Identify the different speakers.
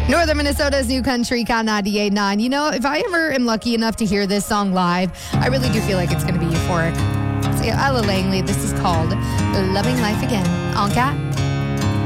Speaker 1: Northern Minnesota's New Country, Cat 98.9. You know, if I ever am lucky enough to hear this song live, I really do feel like it's going to be euphoric. So, Ella Langley, this is called Loving Life Again on Cat